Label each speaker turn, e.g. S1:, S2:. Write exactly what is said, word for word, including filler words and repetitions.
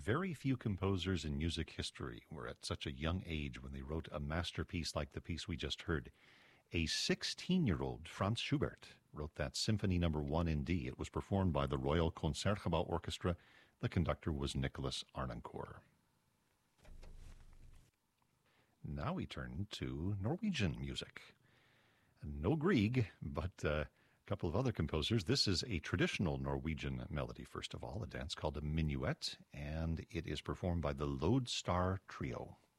S1: Very few composers in music history were at such a young age when they wrote a masterpiece like the piece we just heard. A sixteen-year-old Franz Schubert wrote that Symphony Number One in D. It was performed by the Royal Concertgebouw Orchestra. The conductor was Nicholas Arnoncourt. Now we turn to Norwegian music. No Grieg, but uh, a couple of other composers. This is a traditional Norwegian melody, first of all, a dance called a minuet, and it is performed by the Lodestar Trio.